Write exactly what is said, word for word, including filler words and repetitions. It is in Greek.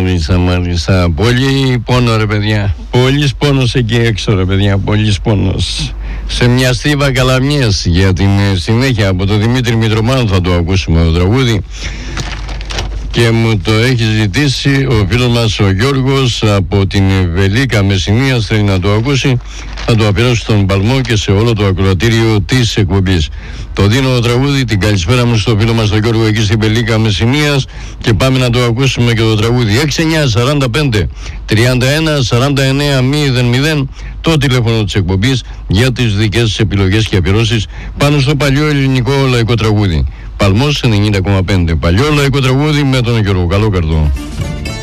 μάλιστα, μάλιστα. Πολύ πόνο ρε παιδιά. Πολύς πόνος εκεί έξω ρε παιδιά. Πολύς πόνος. Σε μια στίβα καλαμιές για την συνέχεια από τον Δημήτρη Μητρομάνου θα το ακούσουμε το τραγούδι. Και μου το έχει ζητήσει ο φίλος μας ο Γιώργος από την Βελίκα Μεσσηνίας, θέλει να το ακούσει. Θα το αφιερώσω στον Παλμό και σε όλο το ακροατήριο της εκπομπής. Το δίνω το τραγούδι, την καλησπέρα μου στο φίλο μας τον Γιώργο εκεί στην Βελίκα Μεσσηνίας και πάμε να το ακούσουμε και το τραγούδι. έξι εννιά σαράντα πέντε τριάντα ένα σαράντα εννέα μηδέν μηδέν το τηλέφωνο της εκπομπής για τις δικές σας επιλογές και αφιερώσεις πάνω στο παλιό ελληνικό λαϊκό τραγούδι. Παλμός ενενήντα κόμμα πέντε. Παλιό λαϊκό τραγούδι με τον Γιώργο Καλόκαρδο.